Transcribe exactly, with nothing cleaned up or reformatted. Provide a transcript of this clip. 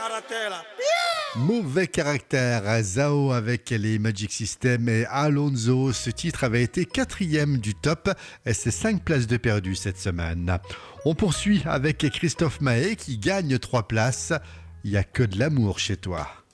Mauvais caractère, Zao avec les Magic System et Alonso. Ce titre avait été quatrième du top et c'est cinq places de perdu cette semaine. On poursuit avec Christophe Maé qui gagne trois places. Il n'y a que de l'amour chez toi.